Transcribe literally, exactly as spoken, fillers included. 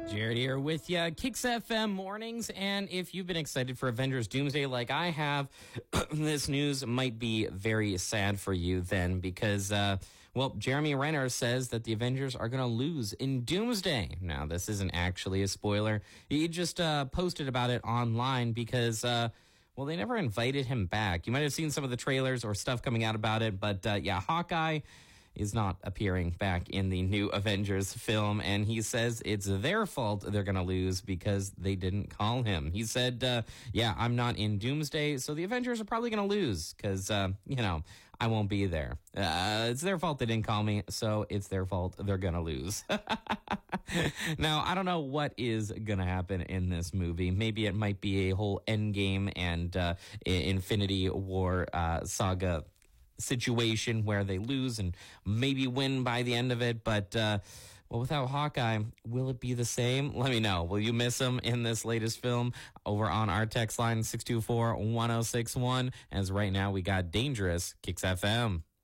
Jared here with you, Kicks F M mornings, and if you've been excited for Avengers Doomsday like I have, this news might be very sad for you then, because, uh, well, Jeremy Renner says that the Avengers are going to lose in Doomsday. Now, this isn't actually a spoiler. He just uh, posted about it online because, uh, well, they never invited him back. You might have seen some of the trailers or stuff coming out about it, but, uh, yeah, Hawkeye is not appearing back in the new Avengers film, and he says it's their fault they're going to lose because they didn't call him. He said, uh, yeah, I'm not in Doomsday, so the Avengers are probably going to lose because, uh, you know, I won't be there. Uh, it's their fault they didn't call me, so it's their fault they're going to lose. Now, I don't know what is going to happen in this movie. Maybe it might be a whole Endgame and uh, Infinity War uh, saga situation where they lose and maybe win by the end of it. But, uh, well, without Hawkeye, will it be the same? Let me know. Will you miss him in this latest film? Over on our text line, six two four, one oh six one. As right now, we got Dangerous, Kicks F M.